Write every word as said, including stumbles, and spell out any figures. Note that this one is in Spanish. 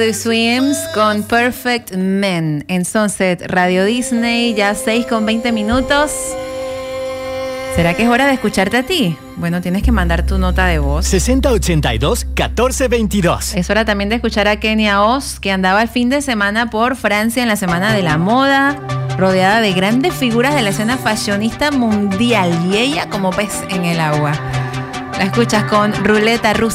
The Swims con Perfect Men en Sunset Radio Disney, ya seis con veinte minutos. ¿Será que es hora de escucharte a ti? Bueno, tienes que mandar tu nota de voz. sesenta ochenta y dos, catorce veintidós. Es hora también de escuchar a Kenia Oz, que andaba el fin de semana por Francia en la Semana de la Moda, rodeada de grandes figuras de la escena fashionista mundial y ella como pez en el agua. La escuchas con Ruleta Rusa.